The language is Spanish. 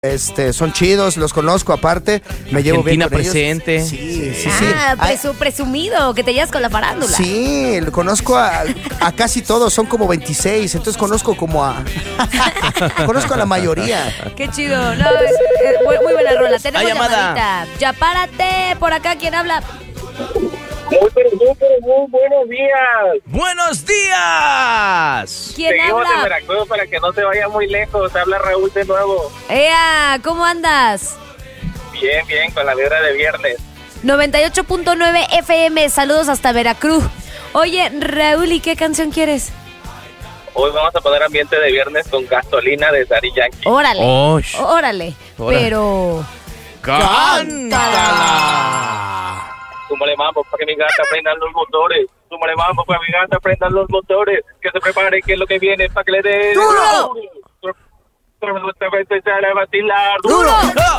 Son chidos, los conozco aparte, me llevo bien con presente. ellos. Sí. Presumido, que te llevas con la farándula. Sí, conozco a casi todos, son como 26, entonces conozco conozco a la mayoría. Qué chido, no, muy buena rola. Tenemos llamadita. Ya párate, por acá, ¿quién habla? Muy buenos días. ¡Buenos días! ¿Quién Seguimos habla? en Veracruz para que no se vaya muy lejos. Habla Raúl de nuevo. ¡Ea! ¿Cómo andas? Bien, con la vibra de viernes. 98.9 FM, saludos hasta Veracruz. Oye, Raúl, ¿y qué canción quieres? Hoy vamos a poner ambiente de viernes con Gasolina de Daddy Yankee. Órale. Pero... ¡cántala! Súmale mambo para que mi gata prendan los motores. Súmale mambo para que mi gata prendan los motores. Que se prepare, que es lo que viene, para que le dé... ¡Duro! ¡Duro! ¡Duro!